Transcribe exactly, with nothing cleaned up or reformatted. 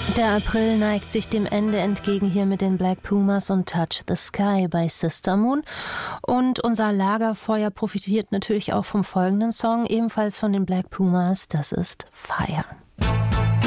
Der April neigt sich dem Ende entgegen hier mit den Black Pumas und Touch the Sky bei Sister Moon. Und unser Lagerfeuer profitiert natürlich auch vom folgenden Song, ebenfalls von den Black Pumas. Das ist Fire.